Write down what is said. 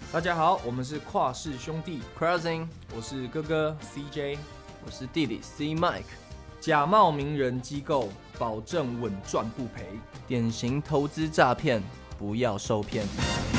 大家好，我们是跨氏兄弟 Crossing， 我是哥哥 CJ， 我是弟弟 C Mike。 假冒名人机构，保证稳赚不赔。 典型投资诈骗，不要受骗。